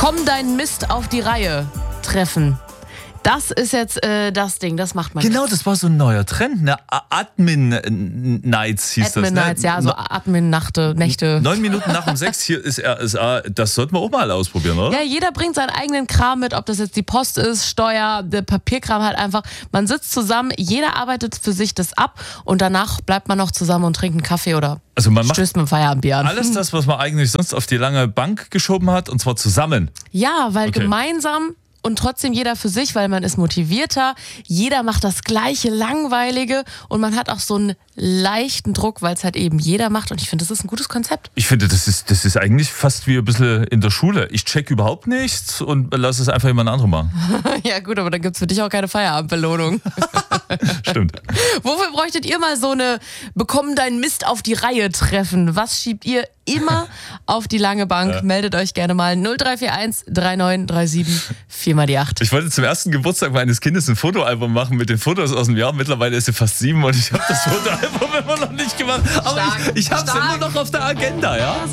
Bekomm deinen Mist auf die Reihe treffen. Das ist jetzt das Ding, das macht man. Genau, das war so ein neuer Trend, ne? Admin-Nights hieß Admin das, ne? Nights, ja, so Admin-Nächte. 9 Minuten nach um 6 hier ist RSA, das sollten wir auch mal ausprobieren, oder? Ja, jeder bringt seinen eigenen Kram mit, ob das jetzt die Post ist, Steuer, der Papierkram halt einfach. Man sitzt zusammen, jeder arbeitet für sich das ab und danach bleibt man noch zusammen und trinkt einen Kaffee oder man macht stößt mit dem Feierabendbier an. alles das, was man eigentlich sonst auf die lange Bank geschoben hat, und zwar zusammen. Ja, weil gemeinsam und trotzdem jeder für sich, weil man ist motivierter, jeder macht das gleiche Langweilige und man hat auch so einen leichten Druck, weil es halt eben jeder macht und ich finde, das ist ein gutes Konzept. Ich finde, das ist eigentlich fast wie ein bisschen in der Schule. Ich check überhaupt nichts und lass es einfach jemand anderes machen. Ja gut, aber dann gibt es für dich auch keine Feierabendbelohnung. Stimmt. Wofür bräuchtet ihr mal so eine Bekomm deinen Mist auf die Reihe treffen? Was schiebt ihr immer auf die lange Bank? Meldet euch gerne mal 0341 3937 4 mal die 8. Ich wollte zum ersten Geburtstag meines Kindes ein Fotoalbum machen mit den Fotos aus dem Jahr. Mittlerweile ist sie fast 7 und ich habe das Fotoalbum immer noch nicht gemacht. Aber ich habe es immer noch auf der Agenda, ja?